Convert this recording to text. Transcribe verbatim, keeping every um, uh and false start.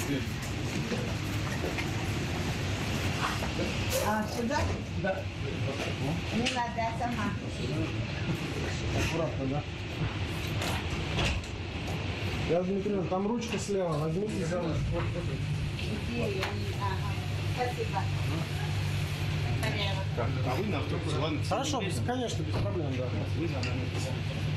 А, сюда? Да. Не надо, я сама. Аккуратно, да? Я, Дмитрий, там ручка слева, возьмите за ручку. Спасибо. Так, а вы на автобус, ладно? Хорошо, без, конечно, без проблем, да. Вы за нами.